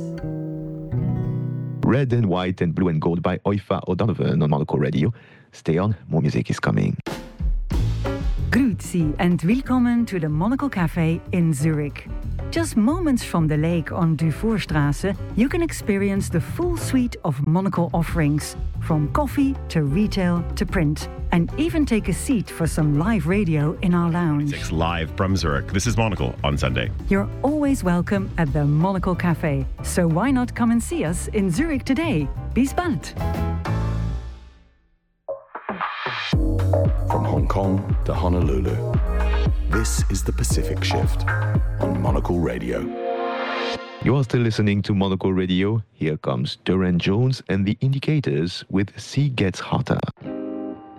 Red and White and Blue and Gold by Oifa O'Donovan on Monaco Radio. Stay on, more music is coming. Grüezi and willkommen to the Monaco Café in Zurich. Just moments from the lake on Dufourstrasse, you can experience the full suite of Monaco offerings, from coffee to retail to print, and even take a seat for some live radio in our lounge. Live from Zurich. This is Monaco on Sunday. You're always welcome at the Monaco Café, so why not come and see us in Zurich today? Bis bald! From Hong Kong to Honolulu, this is the Pacific Shift on Monaco Radio. You are still listening to Monaco Radio. Here comes Durand Jones and the Indicators with Sea Gets Hotter.